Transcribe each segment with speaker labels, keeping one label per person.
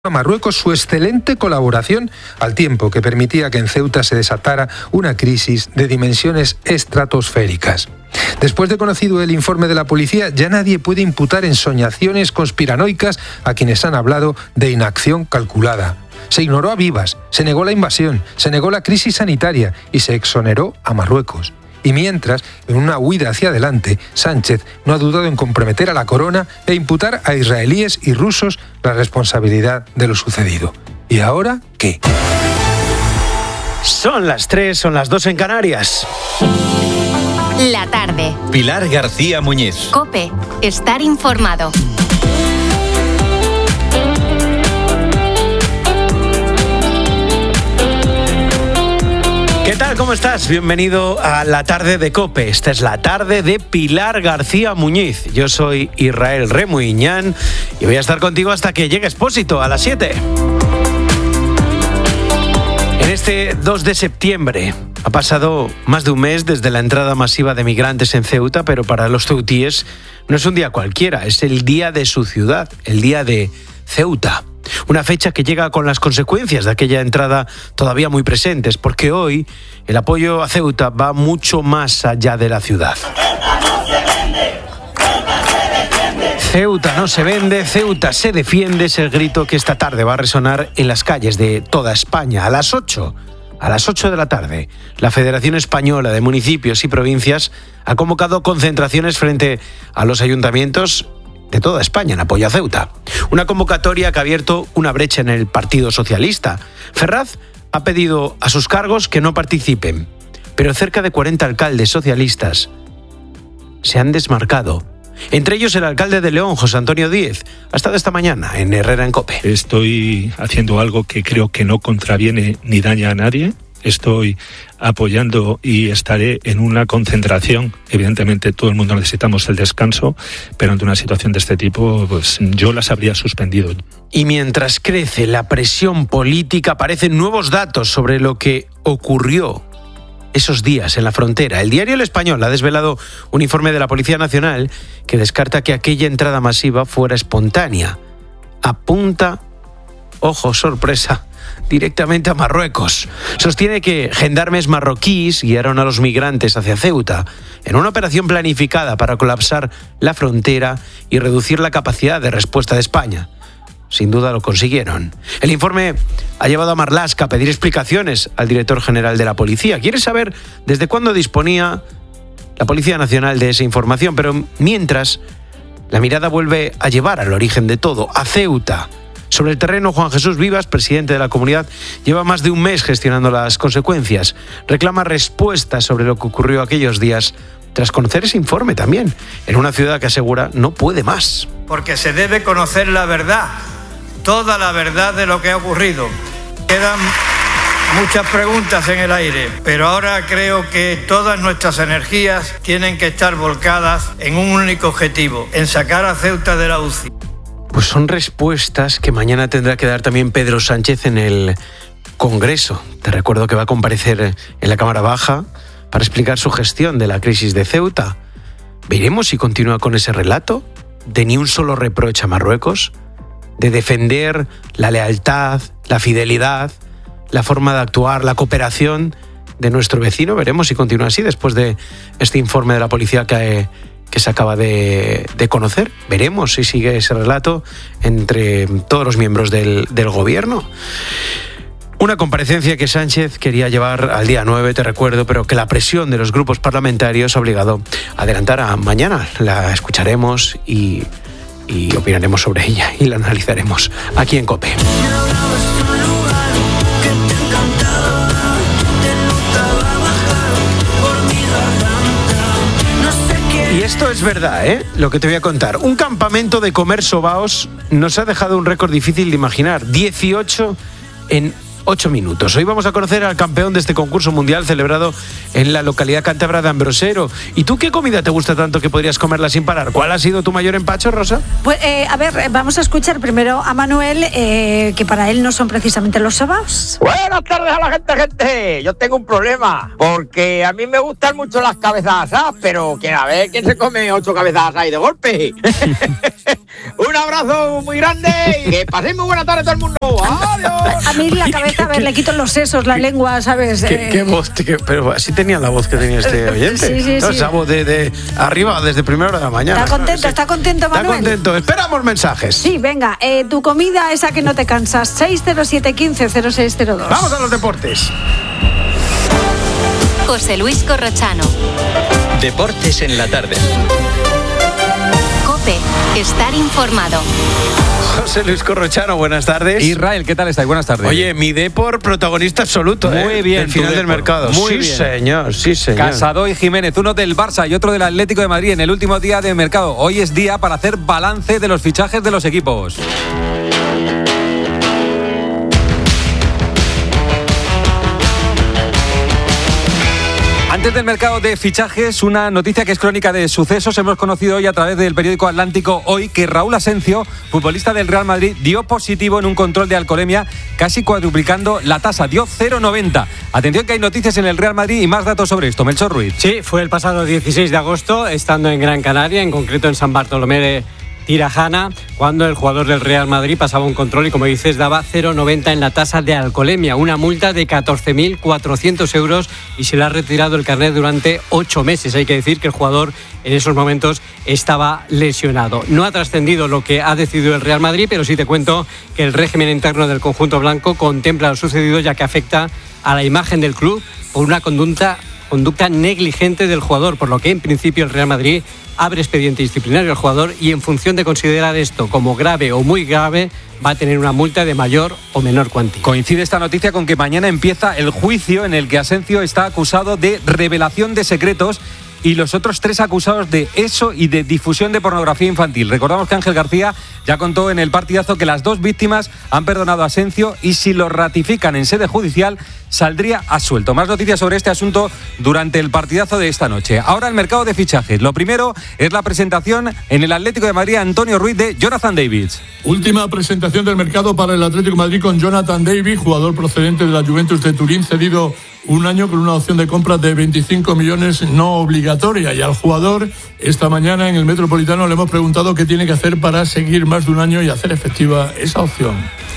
Speaker 1: a Marruecos su excelente colaboración al tiempo que permitía que en Ceuta se desatara una crisis de dimensiones estratosféricas. Después de conocido el informe de la policía, ya nadie puede imputar ensoñaciones conspiranoicas a quienes han hablado de inacción calculada. Se ignoró a vivas, se negó la invasión, se negó la crisis sanitaria y se exoneró a Marruecos. Y mientras, en una huida hacia adelante, Sánchez no ha dudado en comprometer a la corona e imputar a israelíes y rusos la responsabilidad de lo sucedido. ¿Y ahora qué?
Speaker 2: Son las 3, son las 2 en Canarias.
Speaker 3: La tarde.
Speaker 4: Pilar García Muñiz.
Speaker 3: COPE. Estar informado.
Speaker 2: ¿Qué tal? ¿Cómo estás? Bienvenido a la tarde de COPE. Esta es la tarde de Pilar García Muñiz. Yo soy Israel Remuiñán y voy a estar contigo hasta que llegue Expósito a las 7. En este 2 de septiembre ha pasado más de un mes desde la entrada masiva de migrantes en Ceuta, pero para los ceutíes no es un día cualquiera, es el día de su ciudad, el día de Ceuta. Una fecha que llega con las consecuencias de aquella entrada todavía muy presentes, porque hoy el apoyo a Ceuta va mucho más allá de la ciudad. Ceuta no se vende, Ceuta se defiende, es el grito que esta tarde va a resonar en las calles de toda España. A las 8 de la tarde, la Federación Española de Municipios y Provincias ha convocado concentraciones frente a los ayuntamientos de toda España en apoyo a Ceuta. Una convocatoria que ha abierto una brecha en el Partido Socialista. Ferraz ha pedido a sus cargos que no participen, pero cerca de 40 alcaldes socialistas se han desmarcado. Entre ellos el alcalde de León, José Antonio Díez, ha estado esta mañana en Herrera en COPE.
Speaker 5: Estoy haciendo algo que creo que no contraviene ni daña a nadie. Estoy apoyando y estaré en una concentración. Evidentemente todo el mundo necesitamos el descanso, pero ante una situación de este tipo, pues yo las habría suspendido.
Speaker 2: Y mientras crece la presión política, aparecen nuevos datos sobre lo que ocurrió esos días en la frontera. El diario El Español ha desvelado un informe de la Policía Nacional que descarta que aquella entrada masiva fuera espontánea. Apunta, ojo, sorpresa, directamente a Marruecos. Sostiene que gendarmes marroquíes guiaron a los migrantes hacia Ceuta en una operación planificada para colapsar la frontera y reducir la capacidad de respuesta de España. Sin duda lo consiguieron. El informe ha llevado a Marlaska a pedir explicaciones al director general de la policía. Quiere saber desde cuándo disponía la Policía Nacional de esa información, pero mientras la mirada vuelve a llevar al origen de todo, a Ceuta. Sobre el terreno, Juan Jesús Vivas, presidente de la comunidad, lleva más de un mes gestionando las consecuencias. Reclama respuestas sobre lo que ocurrió aquellos días, tras conocer ese informe también, en una ciudad que asegura no puede más.
Speaker 6: Porque se debe conocer la verdad, toda la verdad de lo que ha ocurrido. Quedan muchas preguntas en el aire, pero ahora creo que todas nuestras energías tienen que estar volcadas en un único objetivo, en sacar a Ceuta de la UCI.
Speaker 2: Pues son respuestas que mañana tendrá que dar también Pedro Sánchez en el Congreso. Te recuerdo que va a comparecer en la Cámara Baja para explicar su gestión de la crisis de Ceuta. Veremos si continúa con ese relato de ni un solo reproche a Marruecos, de defender la lealtad, la fidelidad, la forma de actuar, la cooperación de nuestro vecino. Veremos si continúa así después de este informe de la policía que se acaba de conocer. Veremos si sigue ese relato entre todos los miembros del gobierno. Una comparecencia que Sánchez quería llevar al día 9, te recuerdo, pero que la presión de los grupos parlamentarios ha obligado a adelantar a mañana. La escucharemos y opinaremos sobre ella y la analizaremos aquí en COPE. Y esto es verdad, lo que te voy a contar. Un campamento de comer sobaos nos ha dejado un récord difícil de imaginar. 18 en 8 minutos. Hoy vamos a conocer al campeón de este concurso mundial celebrado en la localidad cántabra de Ambrosero. ¿Y tú qué comida te gusta tanto que podrías comerla sin parar? ¿Cuál ha sido tu mayor empacho, Rosa?
Speaker 4: Pues, a ver, vamos a escuchar primero a Manuel, que para él no son precisamente los sobaos.
Speaker 7: Buenas tardes a la gente. Yo tengo un problema, porque a mí me gustan mucho las cabezas asadas, pero que a ver quién se come 8 cabezas asadas ahí de golpe. Un abrazo muy grande y que paséis muy buena tarde todo el mundo. ¡Adiós!
Speaker 4: A mí la cabeza, a ver, le quito los sesos, la lengua, ¿sabes?
Speaker 2: ¿Qué voz? Pero así tenía la voz que tenía este oyente.
Speaker 4: Sí.
Speaker 2: Esa voz de arriba, desde primera hora de la mañana.
Speaker 4: Está contento, Manuel.
Speaker 2: Está contento. Esperamos mensajes.
Speaker 4: Sí, venga, tu comida, esa que no te cansas. 607 15 0602.
Speaker 2: Vamos a los deportes.
Speaker 3: José Luis Corrochano.
Speaker 8: Deportes en la tarde.
Speaker 3: COPE. Estar informado.
Speaker 2: José Luis Corrochano, buenas tardes.
Speaker 9: Israel, ¿qué tal estáis? Buenas tardes.
Speaker 2: Oye, mi Depor protagonista absoluto.
Speaker 9: Muy bien.
Speaker 2: El final del mercado.
Speaker 9: Muy
Speaker 2: sí,
Speaker 9: bien.
Speaker 2: Señor, sí, señor.
Speaker 9: Casado y Jiménez, uno del Barça y otro del Atlético de Madrid en el último día de mercado. Hoy es día para hacer balance de los fichajes de los equipos. Antes del mercado de fichajes, una noticia que es crónica de sucesos. Hemos conocido hoy a través del periódico Atlántico Hoy que Raúl Asencio, futbolista del Real Madrid, dio positivo en un control de alcoholemia, casi cuadruplicando la tasa. Dio 0,90. Atención que hay noticias en el Real Madrid y más datos sobre esto. Melchor Ruiz.
Speaker 10: Sí, fue el pasado 16 de agosto, estando en Gran Canaria, en concreto en San Bartolomé de Tirajana, cuando el jugador del Real Madrid pasaba un control y, como dices, daba 0,90 en la tasa de alcoholemia, una multa de 14.400 euros, y se le ha retirado el carnet durante 8 meses. Hay que decir que el jugador en esos momentos estaba lesionado. No ha trascendido lo que ha decidido el Real Madrid, pero sí te cuento que el régimen interno del conjunto blanco contempla lo sucedido, ya que afecta a la imagen del club por una conducta negligente del jugador, por lo que en principio el Real Madrid abre expediente disciplinario al jugador y, en función de considerar esto como grave o muy grave, va a tener una multa de mayor o menor cuantía.
Speaker 9: Coincide esta noticia con que mañana empieza el juicio en el que Asencio está acusado de revelación de secretos y los otros 3 acusados de eso y de difusión de pornografía infantil. Recordamos que Ángel García ya contó en el partidazo que las 2 víctimas han perdonado a Asencio y, si lo ratifican en sede judicial, saldría absuelto. Más noticias sobre este asunto durante el partidazo de esta noche. Ahora el mercado de fichajes. Lo primero es la presentación en el Atlético de Madrid, Antonio Ruiz, de Jonathan David.
Speaker 11: Última presentación del mercado para el Atlético de Madrid con Jonathan David, jugador procedente de la Juventus de Turín, cedido un año con una opción de compra de 25 millones no obligatoria. Y al jugador, esta mañana en el Metropolitano le hemos preguntado qué tiene que hacer para seguir más de un año y hacer efectiva esa opción.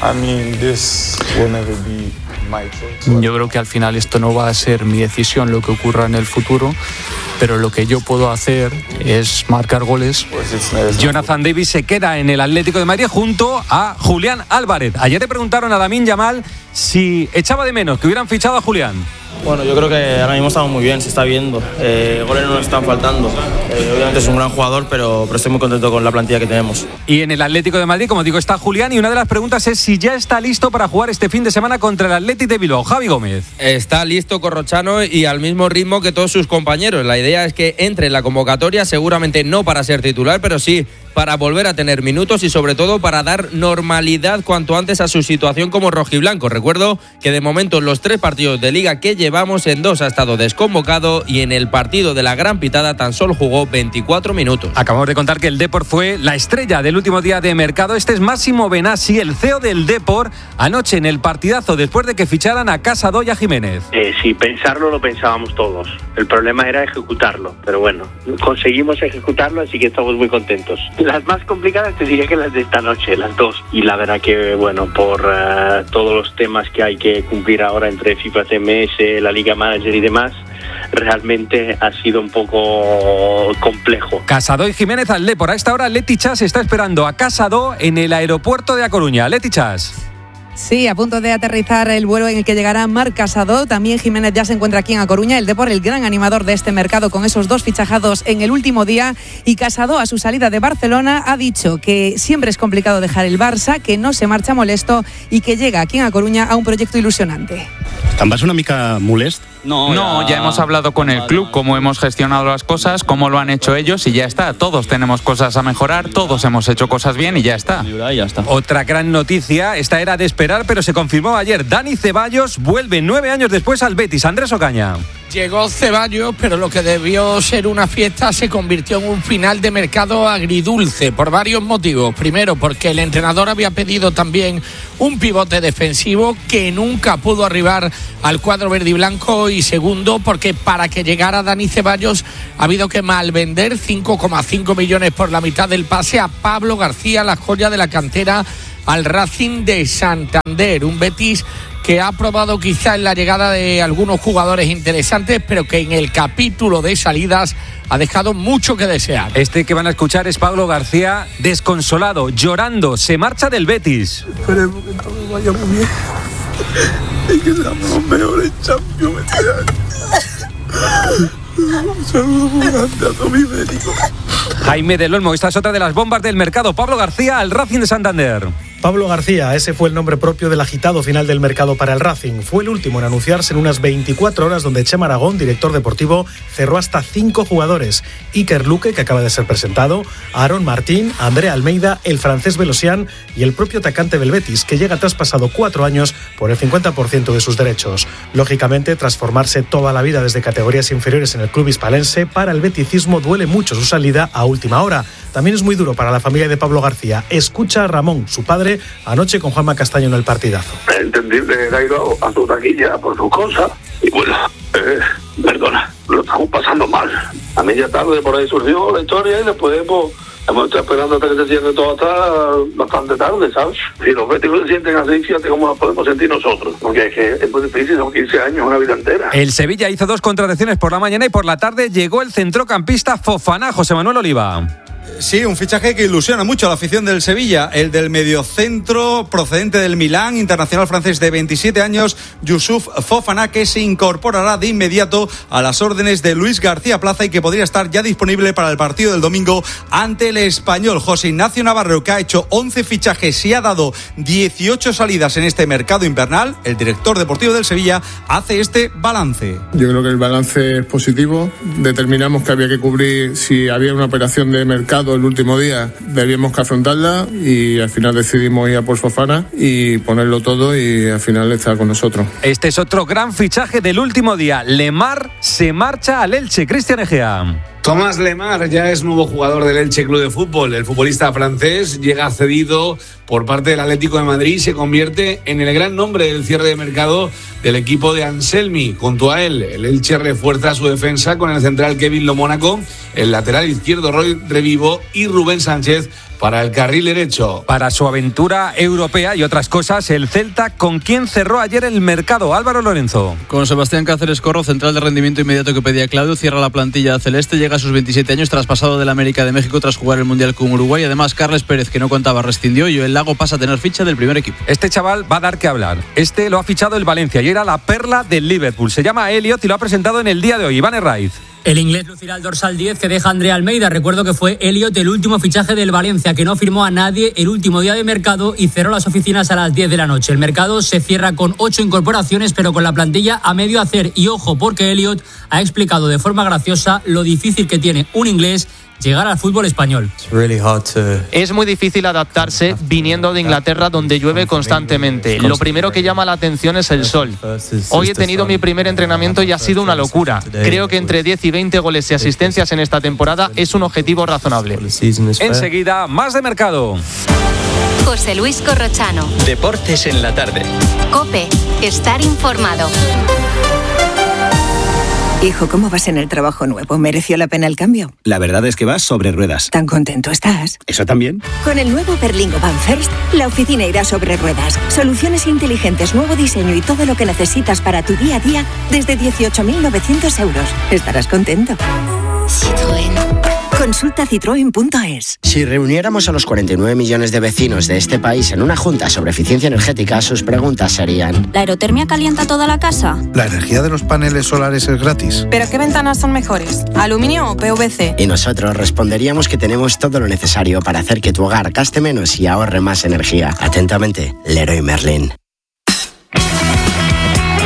Speaker 12: Yo creo que al final esto no va a ser mi decisión lo que ocurra en el futuro, pero lo que yo puedo hacer es marcar goles.
Speaker 9: Jonathan David se queda en el Atlético de Madrid junto a Julián Álvarez. Ayer le preguntaron a Lamine Yamal si echaba de menos que hubieran fichado a Julián.
Speaker 13: Bueno, yo creo que ahora mismo estamos muy bien, se está viendo. Goles no nos están faltando. Obviamente es un gran jugador, pero estoy muy contento con la plantilla que tenemos.
Speaker 9: Y en el Atlético de Madrid, como digo, está Julián, y una de las preguntas es si ya está listo para jugar este fin de semana contra el Athletic de Bilbao. Javi Gómez.
Speaker 14: Está listo Corrochano y al mismo ritmo que todos sus compañeros. La idea es que entre en la convocatoria, seguramente no para ser titular, pero sí para volver a tener minutos y, sobre todo, para dar normalidad cuanto antes a su situación como rojiblanco. Recuerdo que de momento en los 3 partidos de Liga que llevamos, en 2 ha estado desconvocado y en el partido de la Gran Pitada tan solo jugó 24 minutos.
Speaker 9: Acabamos de contar que el Depor fue la estrella del último día de mercado. Este es Máximo Benassi, el CEO del Depor, anoche en el partidazo después de que ficharan a Casado y a Jiménez.
Speaker 15: Sí, pensarlo lo pensábamos todos. El problema era ejecutarlo, pero bueno, conseguimos ejecutarlo, así que estamos muy contentos. Las más complicadas te diría que las de esta noche, las 2. Y la verdad que, bueno, por todos los temas que hay que cumplir ahora entre FIFA CMS, la Liga Manager y demás, realmente ha sido un poco complejo.
Speaker 9: Casado y Jiménez al Depor. A esta hora Leti Chas está esperando a Casado en el aeropuerto de A Coruña. Leti Chas.
Speaker 16: Sí, a punto de aterrizar el vuelo en el que llegará Marc Casado. También Jiménez ya se encuentra aquí en A Coruña. El Depor, el gran animador de este mercado, con esos 2 fichajados en el último día. Y Casado, a su salida de Barcelona, ha dicho que siempre es complicado dejar el Barça, que no se marcha molesto y que llega aquí en A Coruña a un proyecto ilusionante.
Speaker 17: Te'n vas una mica molest?
Speaker 18: No, ya hemos hablado con el club, cómo hemos gestionado las cosas, cómo lo han hecho ellos y ya está. Todos tenemos cosas a mejorar, todos hemos hecho cosas bien y ya está.
Speaker 9: Otra gran noticia, esta era de esperar, pero se confirmó ayer. Dani Ceballos vuelve 9 años después al Betis. Andrés Ocaña.
Speaker 19: Llegó Ceballos, pero lo que debió ser una fiesta se convirtió en un final de mercado agridulce por varios motivos. Primero, porque el entrenador había pedido también un pivote defensivo que nunca pudo arribar al cuadro verde y blanco. Y segundo, porque para que llegara Dani Ceballos ha habido que malvender 5,5 millones por la mitad del pase a Pablo García, la joya de la cantera, al Racing de Santander. Un Betis que ha probado quizá en la llegada de algunos jugadores interesantes, pero que en el capítulo de salidas ha dejado mucho que desear.
Speaker 9: Este que van a escuchar es Pablo García, desconsolado, llorando, se marcha del Betis.
Speaker 20: Esperemos que todo vaya muy bien y que seamos los mejores Champions este año. Un saludo muy grande a todos mis médicos.
Speaker 9: Jaime del Olmo, esta es otra de las bombas del mercado. Pablo García al Racing de Santander.
Speaker 21: Pablo García, ese fue el nombre propio del agitado final del mercado para el Racing. Fue el último en anunciarse en unas 24 horas, donde Chema Aragón, director deportivo, cerró hasta 5 jugadores. Iker Luque, que acaba de ser presentado, Aaron Martín, Andrea Almeida, el francés Velosian y el propio atacante del Betis, que llega traspasado 4 años por el 50% de sus derechos. Lógicamente, tras formarse toda la vida desde categorías inferiores en el club hispalense, para el beticismo duele mucho su salida a última hora. También es muy duro para la familia de Pablo García. Escucha a Ramón, su padre, anoche con Juanma Castaño en el partidazo.
Speaker 20: Entendible, él ha ido a su taquilla por sus cosas y bueno, perdona, lo estamos pasando mal. A media tarde por ahí surgió la historia y después pues, hemos estado esperando hasta que se cierre todo hasta bastante tarde, ¿sabes? Si los béticos se sienten así, fíjate cómo nos podemos sentir nosotros, porque es que es muy difícil, son 15 años, una vida entera.
Speaker 9: El Sevilla hizo 2 contrataciones por la mañana y por la tarde llegó el centrocampista Fofana, José Manuel Oliva.
Speaker 22: Sí, un fichaje que ilusiona mucho a la afición del Sevilla, el del mediocentro procedente del Milán, internacional francés de 27 años, Youssouf Fofana, que se incorporará de inmediato a las órdenes de Luis García Plaza y que podría estar ya disponible para el partido del domingo ante el Español. José Ignacio Navarro, que ha hecho 11 fichajes y ha dado 18 salidas en este mercado invernal, el director deportivo del Sevilla, hace este balance.
Speaker 11: Yo creo que el balance es positivo. Determinamos que había que cubrir, si había una operación de mercado el último día, debíamos que afrontarla y al final decidimos ir a por Fofana y ponerlo todo y al final está con nosotros.
Speaker 9: Este es otro gran fichaje del último día. Lemar se marcha al Elche. Cristian Egea.
Speaker 23: Thomas Lemar ya es nuevo jugador del Elche Club de Fútbol. El futbolista francés llega cedido por parte del Atlético de Madrid y se convierte en el gran nombre del cierre de mercado del equipo de Anselmi. Junto a él, el Elche refuerza su defensa con el central Kevin Lo Mónaco, el lateral izquierdo Roy Revivo y Rubén Sánchez para el carril derecho.
Speaker 9: Para su aventura europea y otras cosas, el Celta, ¿con quién cerró ayer el mercado? Álvaro Lorenzo.
Speaker 24: Con Sebastián Cáceres Corro, central de rendimiento inmediato que pedía Claudio, cierra la plantilla celeste, llega a sus 27 años traspasado del América de México tras jugar el Mundial con Uruguay. Además, Carles Pérez, que no contaba, rescindió y el Lago pasa a tener ficha del primer equipo.
Speaker 9: Este chaval va a dar que hablar. Este lo ha fichado el Valencia y era la perla del Liverpool. Se llama Elliot y lo ha presentado en el día de hoy. Iván Herraiz.
Speaker 25: El inglés lucirá el dorsal 10 que deja Andrea Almeida. Recuerdo que fue Elliot el último fichaje del Valencia, que no firmó a nadie el último día de mercado y cerró las oficinas a las 10 de la noche. El mercado se cierra con 8 incorporaciones, pero con la plantilla a medio hacer. Y ojo, porque Elliot ha explicado de forma graciosa lo difícil que tiene un inglés llegar al fútbol español.
Speaker 26: Es muy difícil adaptarse viniendo de Inglaterra, donde llueve constantemente. Lo primero que llama la atención es el sol. Hoy he tenido mi primer entrenamiento y ha sido una locura. Creo que entre 10 y 20 goles y asistencias en esta temporada es un objetivo razonable.
Speaker 9: Enseguida, más de mercado.
Speaker 3: José Luis Corrochano.
Speaker 8: Deportes en la tarde.
Speaker 3: COPE. Estar informado.
Speaker 27: Hijo, ¿cómo vas en el trabajo nuevo? ¿Mereció la pena el cambio?
Speaker 28: La verdad es que vas sobre ruedas.
Speaker 27: ¿Tan contento estás?
Speaker 28: ¿Eso también?
Speaker 27: Con el nuevo Berlingo Van First, la oficina irá sobre ruedas. Soluciones inteligentes, nuevo diseño y todo lo que necesitas para tu día a día desde 18.900 euros. Estarás contento.
Speaker 3: Citroën.
Speaker 27: Consulta citroen.es.
Speaker 29: Si reuniéramos a los 49 millones de vecinos de este país en una junta sobre eficiencia energética, sus preguntas serían:
Speaker 30: ¿la aerotermia calienta toda la casa?
Speaker 31: ¿La energía de los paneles solares es gratis?
Speaker 30: ¿Pero qué ventanas son mejores? ¿Aluminio o PVC?
Speaker 29: Y nosotros responderíamos que tenemos todo lo necesario para hacer que tu hogar gaste menos y ahorre más energía. Atentamente, Leroy Merlin.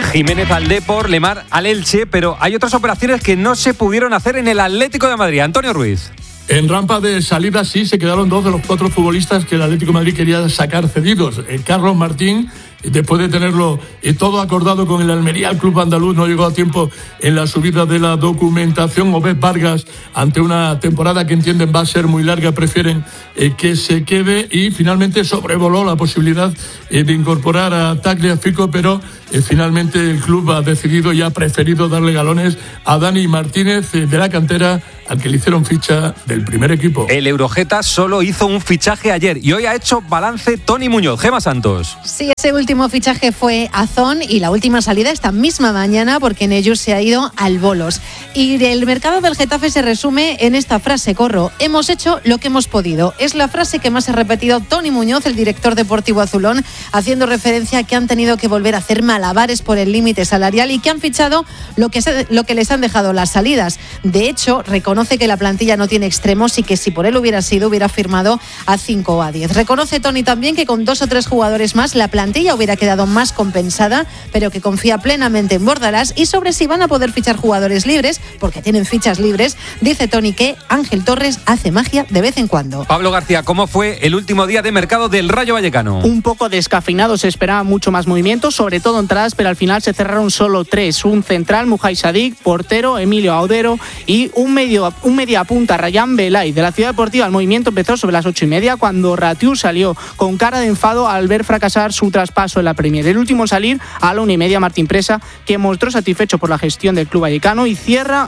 Speaker 9: Jiménez al Depor, Lemar al Elche, pero hay otras operaciones que no se pudieron hacer en el Atlético de Madrid. Antonio Ruiz.
Speaker 11: En rampa de salida sí se quedaron 2 de los 4 futbolistas que el Atlético de Madrid quería sacar cedidos. Carlos Martín, después de tenerlo todo acordado con el Almería, el club andaluz no llegó a tiempo en la subida de la documentación. Obed Vargas, ante una temporada que entienden va a ser muy larga, prefieren que se quede, y finalmente sobrevoló la posibilidad de incorporar a Tagliafico, pero finalmente el club ha decidido y ha preferido darle galones a Dani Martínez, de la cantera, al que le hicieron ficha del primer equipo.
Speaker 9: El Eurogeta solo hizo un fichaje ayer y hoy ha hecho balance Tony Muñoz. Gemma Santos.
Speaker 1: Sí, ese último fichaje fue Azón y la última salida esta misma mañana, porque Neyus se ha ido al Bolos. Y el mercado del Getafe se resume en esta frase, Corro: hemos hecho lo que hemos podido. Es la frase que más ha repetido Tony Muñoz, el director deportivo azulón, haciendo referencia a que han tenido que volver a hacer malabares por el límite salarial y que han fichado lo que les han dejado las salidas. De hecho, reconoce que la plantilla no tiene extremos y que si por él hubiera firmado a 5 o a 10. Reconoce Tony también que con 2 o 3 jugadores más la plantilla hubiera quedado más compensada, pero que confía plenamente en Bordalás. Y sobre si van a poder fichar jugadores libres, porque tienen fichas libres, dice Tony que Ángel Torres hace magia de vez en cuando.
Speaker 9: Pablo García, ¿cómo fue el último día de mercado del Rayo Vallecano?
Speaker 2: Un poco descafeinado, se esperaba mucho más movimiento, sobre todo entradas, pero al final se cerraron solo 3. Un central, Mujay Sadik, portero, Emilio Audero, y un media punta, Rayán Belay, de la Ciudad Deportiva. El movimiento empezó sobre las 8:30, cuando Ratiu salió con cara de enfado al ver fracasar su traspaso en la Premier. El último en salir, a la 1:30, Martín Presa, que mostró satisfecho por la gestión del club vallecano, y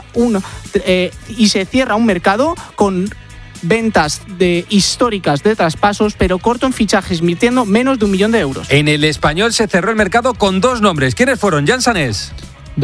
Speaker 2: se cierra un mercado con ventas históricas de traspasos, pero corto en fichajes, invirtiendo menos de 1 millón de euros.
Speaker 9: En el Español se cerró el mercado con 2 nombres. ¿Quiénes fueron? Jan Sanés.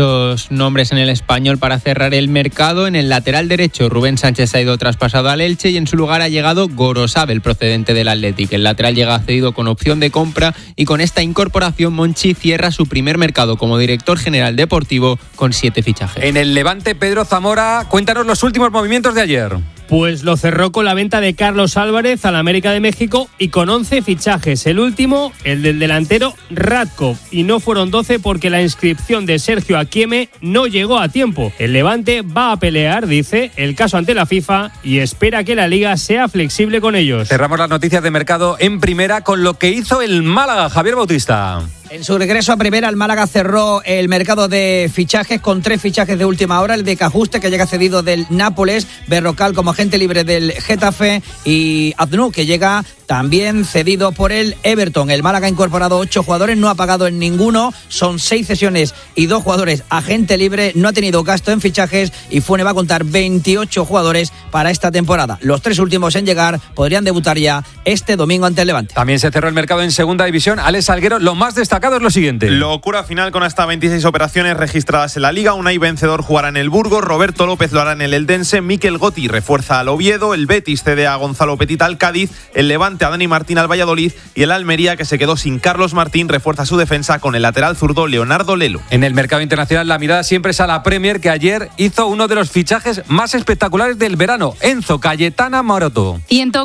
Speaker 4: 2 nombres en el Español para cerrar el mercado. En el lateral derecho, Rubén Sánchez ha ido traspasado al Elche y en su lugar ha llegado Gorosabel, procedente del Athletic. El lateral llega cedido con opción de compra, y con esta incorporación Monchi cierra su primer mercado como director general deportivo con 7 fichajes.
Speaker 9: En el Levante, Pedro Zamora, cuéntanos los últimos movimientos de ayer.
Speaker 5: Pues lo cerró con la venta de Carlos Álvarez al América de México y con 11 fichajes. El último, el del delantero Radkov. Y no fueron 12 porque la inscripción de Sergio Aquieme no llegó a tiempo. El Levante va a pelear, dice, el caso ante la FIFA y espera que la Liga sea flexible con ellos.
Speaker 9: Cerramos las noticias de mercado en primera con lo que hizo el Málaga. Javier Bautista.
Speaker 6: En su regreso a primera, el Málaga cerró el mercado de fichajes con 3 fichajes de última hora: el de Cajuste, que llega cedido del Nápoles, Berrocal como agente libre del Getafe, y Aznou, que llega también cedido por el Everton. El Málaga ha incorporado 8 jugadores, no ha pagado en ninguno, son 6 cesiones y 2 jugadores agente libre, no ha tenido gasto en fichajes, y Fuene va a contar 28 jugadores para esta temporada. Los 3 últimos en llegar podrían debutar ya este domingo ante el Levante.
Speaker 9: También se cerró el mercado en segunda división. Alex Salguero, lo más destacado es lo siguiente.
Speaker 7: Locura final con hasta 26 operaciones registradas en la Liga. Unai Vencedor jugará en el Burgos, Roberto López lo hará en el Eldense, Mikel Gotti refuerza al Oviedo, el Betis cede a Gonzalo Petit al Cádiz, el Levante a Dani Martín al Valladolid, y el Almería, que se quedó sin Carlos Martín, refuerza su defensa con el lateral zurdo Leonardo Lelo.
Speaker 9: En el mercado internacional la mirada siempre es a la Premier, que ayer hizo uno de los fichajes más espectaculares del verano: Enzo Cayetana Maroto.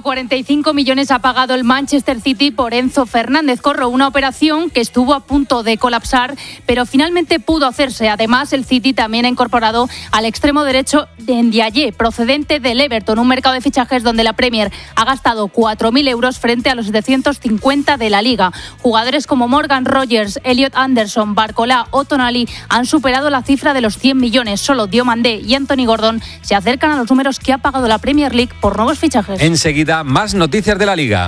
Speaker 10: 145 millones ha pagado el Manchester City por Enzo Fernández. Corro, una operación que estuvo a punto de colapsar, pero finalmente pudo hacerse. Además, el City también ha incorporado al extremo derecho de Ndiaye, procedente del Everton, un mercado de fichajes donde la Premier ha gastado 4.000 euros frente a los 750 de la Liga. Jugadores como Morgan Rogers, Elliot Anderson, Barcola o Tonali han superado la cifra de los 100 millones. Solo Diomandé y Anthony Gordon se acercan a los números que ha pagado la Premier League por nuevos fichajes.
Speaker 9: Enseguida, más noticias de la Liga.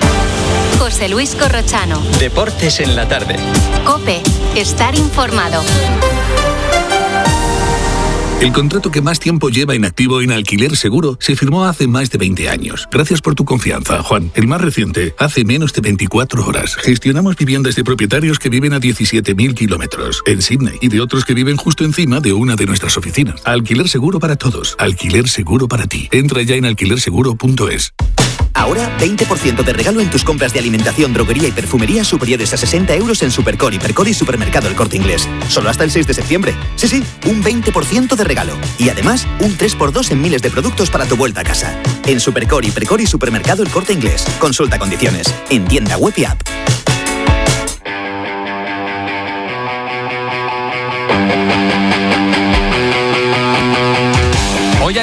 Speaker 3: José Luis Corrochano.
Speaker 8: Deportes en la tarde.
Speaker 3: COPE. Estar informado.
Speaker 12: El contrato que más tiempo lleva inactivo en Alquiler Seguro se firmó hace más de 20 años. Gracias por tu confianza, Juan. El más reciente, hace menos de 24 horas. Gestionamos viviendas de propietarios que viven a 17.000 kilómetros en Sydney y de otros que viven justo encima de una de nuestras oficinas. Alquiler Seguro para todos. Alquiler Seguro para ti. Entra ya en alquilerseguro.es.
Speaker 13: Ahora, 20% de regalo en tus compras de alimentación, droguería y perfumería superiores a 60 euros en Supercore, Hipercore y Supermercado El Corte Inglés. Solo hasta el 6 de septiembre. Sí, un 20% de regalo. Y además, un 3x2 en miles de productos para tu vuelta a casa. En Supercore, Hipercore y Supermercado El Corte Inglés. Consulta condiciones. En tienda web y app.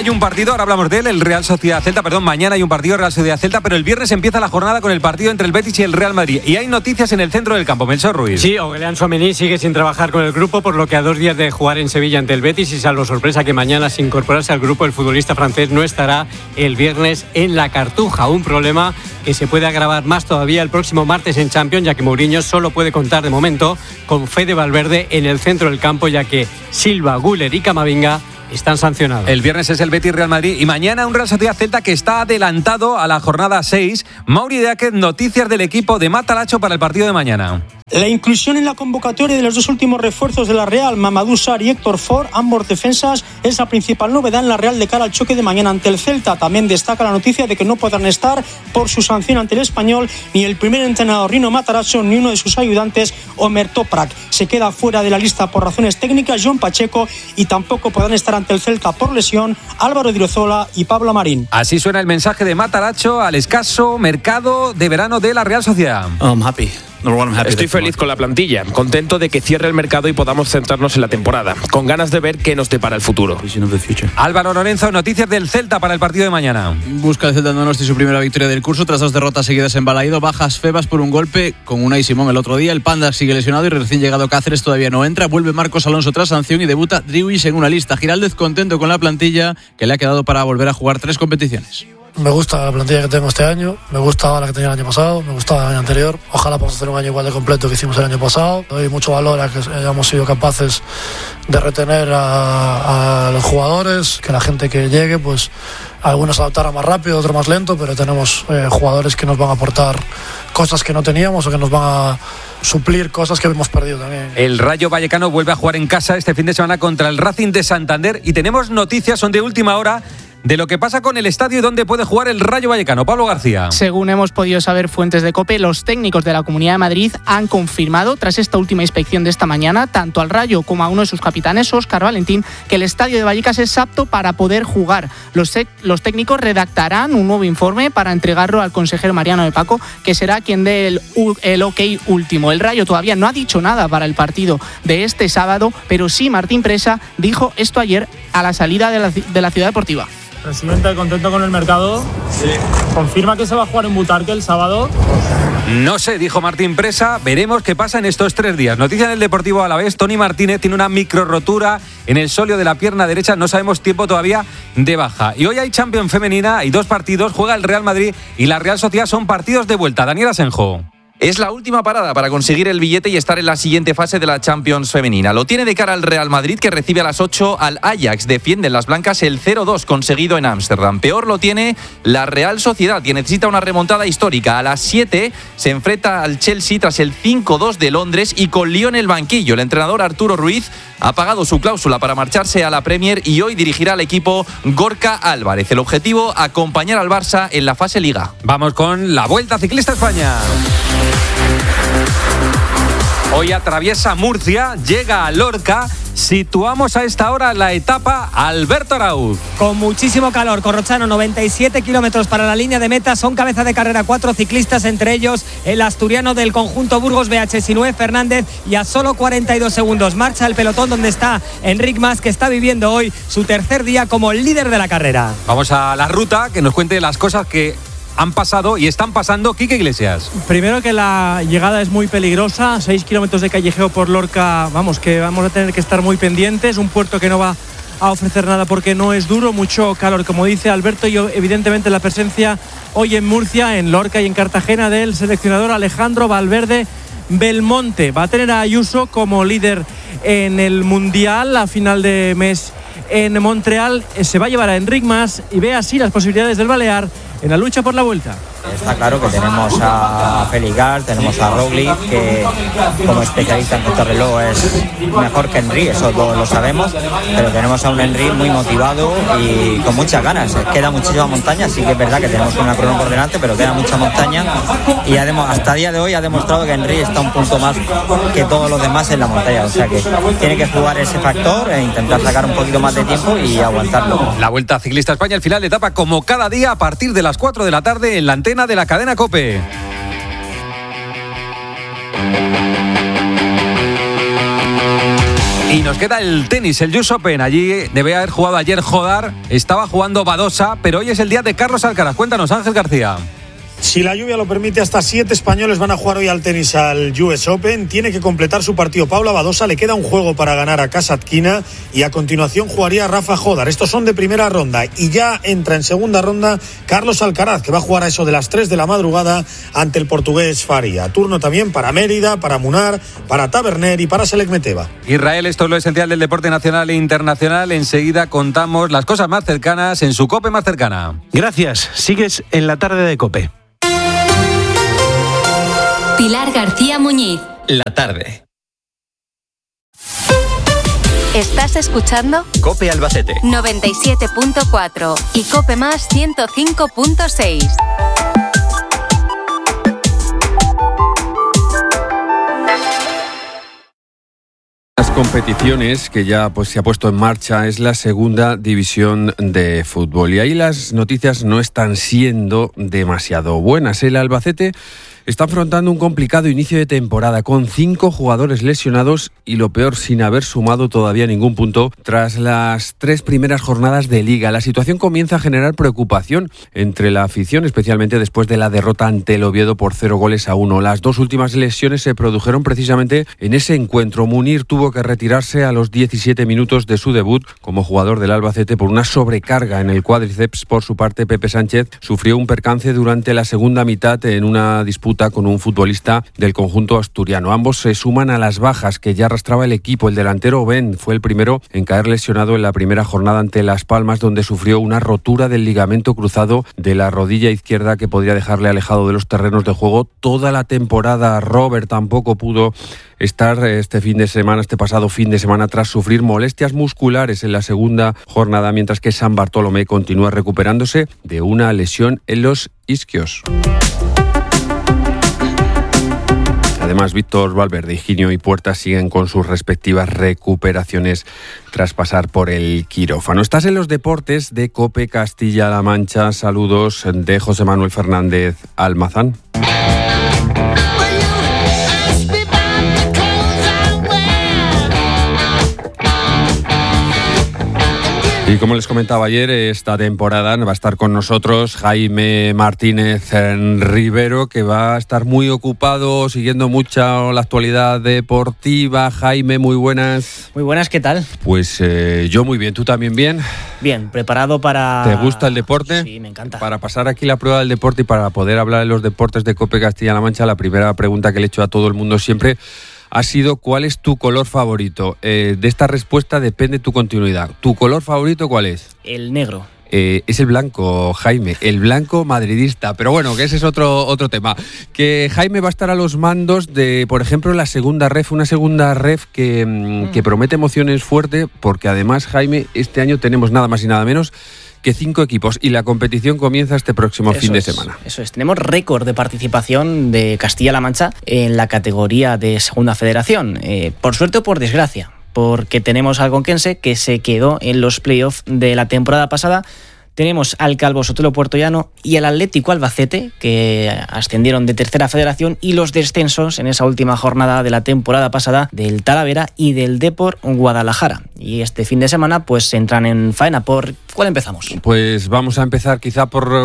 Speaker 9: hay un partido, ahora hablamos de él, el Real Sociedad Celta, mañana hay un partido Real Sociedad Celta, pero el viernes empieza la jornada con el partido entre el Betis y el Real Madrid. Y hay noticias en el centro del campo. Melchor Ruiz.
Speaker 14: Sí, Aurelian Tchouaméni sigue sin trabajar con el grupo, por lo que a 2 días de jugar en Sevilla ante el Betis, y salvo sorpresa que mañana, sin incorporarse al grupo, el futbolista francés no estará el viernes en la Cartuja. Un problema que se puede agravar más todavía el próximo martes en Champions, ya que Mourinho solo puede contar de momento con Fede Valverde en el centro del campo, ya que Silva, Güler y Camavinga están sancionados.
Speaker 9: El viernes es el Betis Real Madrid y mañana un Real Sociedad Celta que está adelantado a la jornada 6. Mauri Deáquez, noticias del equipo de Matarazzo para el partido de mañana.
Speaker 15: La inclusión en la convocatoria de los 2 últimos refuerzos de la Real, Mamadou Sarr y Héctor Ford, ambos defensas, es la principal novedad en la Real de cara al choque de mañana ante el Celta. También destaca la noticia de que no podrán estar por su sanción ante el Español ni el primer entrenador Rino Matarazzo ni uno de sus ayudantes, Omer Toprak. Se queda fuera de la lista por razones técnicas John Pacheco, y tampoco podrán estar ante el Celta por lesión Álvaro Odriozola y Pablo Marín.
Speaker 9: Así suena el mensaje de Matarazzo al escaso mercado de verano de la Real Sociedad.
Speaker 16: I'm happy. Estoy feliz con la plantilla, contento de que cierre el mercado y podamos centrarnos en la temporada, con ganas de ver qué nos depara el futuro.
Speaker 9: Álvaro Lorenzo, noticias del Celta para el partido de mañana.
Speaker 17: Busca el Celta en Donosti su primera victoria del curso tras 2 derrotas seguidas en Balaído. Bajas Febas por un golpe con Unai Simón el otro día. El Panda sigue lesionado y recién llegado Cáceres todavía no entra. Vuelve Marcos Alonso tras sanción y debuta Driouich en una lista. Giraldez contento con la plantilla que le ha quedado para volver a jugar 3 competiciones.
Speaker 18: Me gusta la plantilla que tengo este año, me gusta la que tenía el año pasado, me gustaba el año anterior. Ojalá podamos hacer un año igual de completo que hicimos el año pasado. Doy mucho valor a que hayamos sido capaces de retener a los jugadores, que la gente que llegue, pues algunos adaptarán más rápido, otros más lento, pero tenemos jugadores que nos van a aportar cosas que no teníamos o que nos van a suplir cosas que hemos perdido también.
Speaker 9: El Rayo Vallecano vuelve a jugar en casa este fin de semana contra el Racing de Santander y tenemos noticias, son de última hora, de lo que pasa con el estadio y dónde puede jugar el Rayo Vallecano. Pablo García.
Speaker 2: Según hemos podido saber fuentes de COPE, los técnicos de la Comunidad de Madrid han confirmado, tras esta última inspección de esta mañana, tanto al Rayo como a uno de sus capitanes, Óscar Valentín, que el estadio de Vallecas es apto para poder jugar. Los técnicos redactarán un nuevo informe para entregarlo al consejero Mariano de Paco, que será quien dé el ok último. El Rayo todavía no ha dicho nada para el partido de este sábado, pero sí Martín Presa dijo esto ayer a la salida de la Ciudad Deportiva.
Speaker 19: Presidente, ¿contento con el mercado? Sí. ¿Confirma que se va a jugar en Butarque el sábado?
Speaker 9: No sé, dijo Martín Presa. Veremos qué pasa en estos 3 días. Noticia en el Deportivo Alavés. Tony Martínez tiene una micro rotura en el sóleo de la pierna derecha. No sabemos tiempo todavía de baja. Y hoy hay Champions femenina. Hay 2 partidos. Juega el Real Madrid y la Real Sociedad. Son partidos de vuelta. Daniel Asenjo.
Speaker 20: Es la última parada para conseguir el billete y estar en la siguiente fase de la Champions femenina. Lo tiene de cara al Real Madrid, que recibe a las 8 al Ajax. Defienden las blancas el 0-2 conseguido en Ámsterdam. Peor lo tiene la Real Sociedad, que necesita una remontada histórica. A las 7 se enfrenta al Chelsea tras el 5-2 de Londres y con Lío en el banquillo. El entrenador Arturo Ruiz ha pagado su cláusula para marcharse a la Premier y hoy dirigirá al equipo Gorka Álvarez. El objetivo, acompañar al Barça en la fase Liga.
Speaker 9: Vamos con la Vuelta Ciclista España. Hoy atraviesa Murcia, llega a Lorca. Situamos a esta hora la etapa Alberto Arauz.
Speaker 21: Con muchísimo calor, Corrochano, 97 kilómetros para la línea de meta. Son cabeza de carrera 4 ciclistas, entre ellos el asturiano del conjunto Burgos BH, Sinué Fernández, y a solo 42 segundos marcha el pelotón donde está Enric Mas, que está viviendo hoy su tercer día como líder de la carrera.
Speaker 9: Vamos a la ruta, que nos cuente las cosas que han pasado y están pasando. Quique Iglesias.
Speaker 22: Primero, que la llegada es muy peligrosa, 6 kilómetros de callejeo por Lorca, vamos, que vamos a tener que estar muy pendientes, un puerto que no va a ofrecer nada porque no es duro, mucho calor, como dice Alberto, y evidentemente la presencia hoy en Murcia, en Lorca y en Cartagena del seleccionador Alejandro Valverde Belmonte. Va a tener a Ayuso como líder en el Mundial a final de mes en Montreal. Se va a llevar a Enric Mas y ve así las posibilidades del Balear en la lucha por la Vuelta.
Speaker 23: Está claro que tenemos a Feligar, tenemos a Roglic, que como especialista en contrarreloj es mejor que Henry, eso lo sabemos, pero tenemos a un Henry muy motivado y con muchas ganas. Queda muchísima montaña, sí que es verdad que tenemos una crono por delante, pero queda mucha montaña y hasta el día de hoy ha demostrado que Henry está un punto más que todos los demás en la montaña, o sea que tiene que jugar ese factor e intentar sacar un poquito más de tiempo y aguantarlo.
Speaker 9: La Vuelta Ciclista España, el final de etapa como cada día a partir de las 4 de la tarde en la antena de la cadena COPE. Y nos queda el tenis, el US Open. Allí debe haber jugado ayer Jodar, estaba jugando Badosa, pero hoy es el día de Carlos Alcaraz. Cuéntanos, Ángel García.
Speaker 1: Si la lluvia lo permite, hasta 7 españoles van a jugar hoy al tenis al US Open. Tiene que completar su partido Paula Badosa, le queda un juego para ganar a Kasatkina y a continuación jugaría Rafa Jodar. Estos son de primera ronda y ya entra en segunda ronda Carlos Alcaraz, que va a jugar a eso de las 3 de la madrugada ante el portugués Faria. Turno también para Mérida, para Munar, para Taberner y para Selekmeteva.
Speaker 9: Israel, esto es lo esencial del deporte nacional e internacional. Enseguida contamos las cosas más cercanas en su COPE más cercana.
Speaker 4: Gracias, sigues en la tarde de COPE.
Speaker 3: Pilar García Muñiz.
Speaker 8: La tarde.
Speaker 3: ¿Estás escuchando?
Speaker 8: COPE Albacete
Speaker 3: 97.4 y COPE Más 105.6.
Speaker 11: Las competiciones que ya se ha puesto en marcha es la segunda división de fútbol y ahí las noticias no están siendo demasiado buenas. El Albacete está afrontando un complicado inicio de temporada con 5 jugadores lesionados y lo peor, sin haber sumado todavía ningún punto tras las 3 primeras jornadas de Liga. La situación comienza a generar preocupación entre la afición, especialmente después de la derrota ante el Oviedo por 0-1. Las 2 últimas lesiones se produjeron precisamente en ese encuentro. Munir tuvo que retirarse a los 17 minutos de su debut como jugador del Albacete por una sobrecarga en el cuádriceps. Por su parte, Pepe Sánchez sufrió un percance durante la segunda mitad en una disputa con un futbolista del conjunto asturiano. Ambos se suman a las bajas que ya arrastraba el equipo. El delantero Ben fue el primero en caer lesionado en la primera jornada ante Las Palmas, donde sufrió una rotura del ligamento cruzado de la rodilla izquierda que podría dejarle alejado de los terrenos de juego toda la temporada. Robert tampoco pudo estar este pasado fin de semana tras sufrir molestias musculares en la segunda jornada, mientras que San Bartolomé continúa recuperándose de una lesión en los isquios. Además, Víctor Valverde, Higinio y Puerta siguen con sus respectivas recuperaciones tras pasar por el quirófano. Estás en los deportes de COPE Castilla-La Mancha. Saludos de José Manuel Fernández Almazán. Y como les comentaba ayer, esta temporada va a estar con nosotros Jaime Martínez Rivero, que va a estar muy ocupado siguiendo mucho la actualidad deportiva. Jaime, muy buenas.
Speaker 24: Muy buenas, ¿qué tal?
Speaker 11: Pues yo muy bien, ¿tú también bien?
Speaker 24: Bien, preparado para...
Speaker 11: ¿Te gusta el deporte?
Speaker 24: Sí, me encanta.
Speaker 11: Para pasar aquí la prueba del deporte y para poder hablar de los deportes de COPE Castilla-La Mancha, la primera pregunta que le he hecho a todo el mundo siempre ha sido: ¿cuál es tu color favorito? De esta respuesta depende tu continuidad. ¿Tu color favorito cuál es?
Speaker 24: El negro.
Speaker 11: Es el blanco, Jaime, el blanco madridista. Pero bueno, que ese es otro tema. Que Jaime va a estar a los mandos de, por ejemplo, la segunda ref, una segunda ref que promete emociones fuertes, porque además, Jaime, este año tenemos nada más y nada menos que 5 equipos y la competición comienza este próximo fin de semana.
Speaker 24: Eso es, tenemos récord de participación de Castilla-La Mancha en la categoría de Segunda Federación, por suerte o por desgracia, porque tenemos al Conquense que se quedó en los playoffs de la temporada pasada. Tenemos al Calvo Sotelo Puertollano y al Atlético Albacete, que ascendieron de Tercera Federación, y los descensos en esa última jornada de la temporada pasada del Talavera y del Depor Guadalajara. Y este fin de semana pues entran en faena. ¿Por cuál empezamos?
Speaker 11: Pues vamos a empezar quizá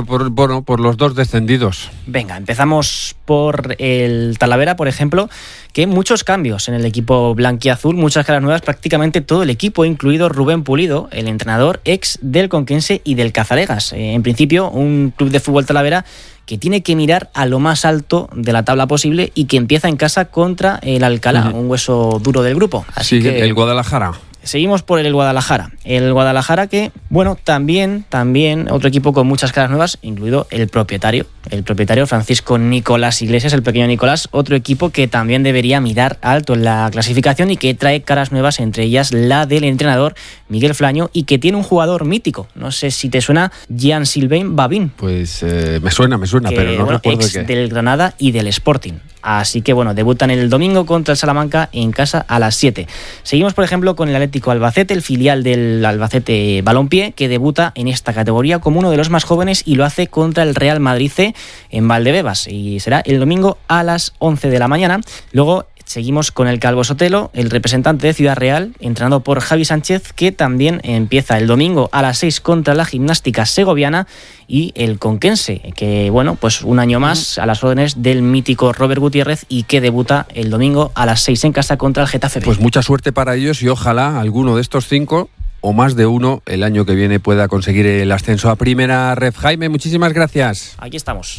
Speaker 11: por los 2 descendidos.
Speaker 24: Venga, empezamos por el Talavera, por ejemplo, que muchos cambios en el equipo blanquiazul, muchas caras nuevas, prácticamente todo el equipo, incluido Rubén Pulido, el entrenador ex del Conquense y del Cazalegas. En principio, un club de fútbol Talavera que tiene que mirar a lo más alto de la tabla posible y que empieza en casa contra el Alcalá, un hueso duro del grupo. Así que
Speaker 11: el Guadalajara.
Speaker 24: Seguimos por el Guadalajara. El Guadalajara que, bueno, también otro equipo con muchas caras nuevas, incluido el propietario Francisco Nicolás Iglesias, el pequeño Nicolás, otro equipo que también debería mirar alto en la clasificación y que trae caras nuevas, entre ellas la del entrenador Miguel Flaño, y que tiene un jugador mítico. No sé si te suena, Jean-Sylvain Babin.
Speaker 11: Pues me suena, pero no recuerdo
Speaker 24: ex del Granada y del Sporting. Así que bueno, debutan el domingo contra el Salamanca en casa a las 7. Seguimos, por ejemplo, con el Atlético Albacete, el filial del Albacete Balompié, que debuta en esta categoría como uno de los más jóvenes y lo hace contra el Real Madrid C en Valdebebas, y será el domingo a las 11 de la mañana. Luego seguimos con el Calvo Sotelo, el representante de Ciudad Real, entrenado por Javi Sánchez, que también empieza el domingo a las 6 contra la Gimnástica Segoviana, y el Conquense, que bueno, pues un año más a las órdenes del mítico Robert Gutiérrez, y que debuta el domingo a las 6 en casa contra el Getafe.
Speaker 11: Pues mucha suerte para ellos y ojalá alguno de estos 5 o más de uno el año que viene pueda conseguir el ascenso a Primera Ref. Jaime, muchísimas gracias.
Speaker 24: Aquí estamos.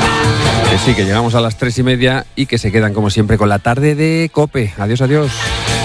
Speaker 11: Que sí, que llegamos a las 3:30 y que se quedan como siempre con la tarde de COPE. Adiós, adiós.